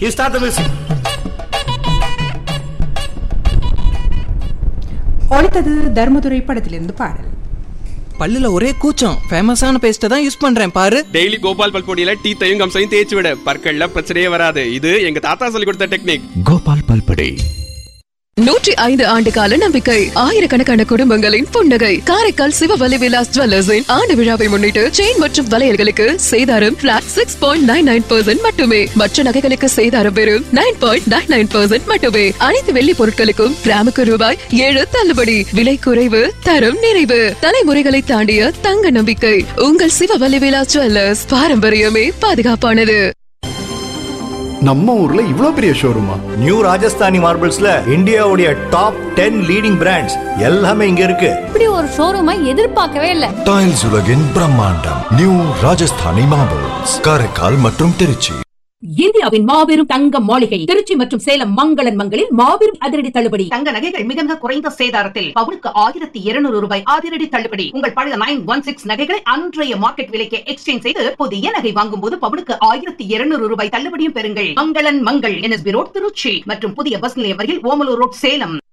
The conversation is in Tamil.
You start the music. ஒழித்தது Dharmadurai படத்திலிருந்து பாடல். பல்லுல ஒரே கூச்சம், ஃபேமஸான பேஸ்ட்டை தான் யூஸ் பண்றேன் பாரு. டெய்லி கோபால் பல்பொடியில டீத்தையும் கம்சையும் தேய்ச்சி விட, பற்கள்ல பிரச்சனையே வராது. இது எங்க தாத்தா சொல்லி கொடுத்த டெக்னிக். கோபால் பல்பொடி. 105 ஆண்டு கால நம்பிக்கை, ஆயிரக்கணக்கான குடும்பங்களின் புன்னகை. காரைக்கால் சிவவலி விலாஸ் ஜுவல்லர்ஸின் ஆண்டு விழாவை முன்னிட்டு செயின் மற்றும் வளையல்களுக்கு சேதாரம் பிளாட் 6.99% மட்டுமே. மற்ற நகைகளுக்கு சேதாரம் வெறும் 9.99% மட்டுமே. அனைத்து வெள்ளி பொருட்களுக்கும் கிராமுக்கு ரூபாய் 7 தள்ளுபடி. விலை குறைவு, தரம் நிறைவு. தலைமுறைகளை தாண்டிய தங்க நம்பிக்கை. உங்கள் சிவவலி விலாஸ் ஜுவல்லர்ஸ். பாரம்பரியமே பாதுகாப்பானது. நம்ம ஊர்ல இவ்ளோ பெரிய ஷோரூமா? நியூ ராஜஸ்தானி மார்பிள்ஸ்ல இந்தியாவுடைய டாப் 10 லீடிங் பிராண்ட்ஸ் எல்லாமே இங்க இருக்கு. இப்படி ஒரு ஷோரூமை எதிர்பார்க்கவே இல்ல. டைல்ஸ் உலகின் பிரம்மாண்டம் நியூ ராஜஸ்தானி மார்பிள்ஸ், காரைக்கால் மற்றும் திருச்சி. இந்தியாவின் மாபெரும் தங்க மாளிகை திருச்சி மற்றும் சேலம் மங்களன் மங்களில் மாபெரும் அதிரடி தள்ளுபடி. தங்க நகைகள் மிக மிக குறைந்த சேதாரத்தில் பவுனுக்கு 1200 ரூபாய் அதிரடி தள்ளுபடி. உங்கள் பழைய 916 நகைகளை அன்றைய மார்க்கெட் விலைக்கு எக்ஸ்சேஞ்ச் செய்து புதிய நகை வாங்கும் போது பவுனுக்கு 1200 ரூபாய் தள்ளுபடியும் பெறுங்கள். மங்களன் மங்கள் NSB ரோட் திருச்சி மற்றும் புதிய பஸ் நிலையம் அருகில் ஓமலூர் ரோட் சேலம்.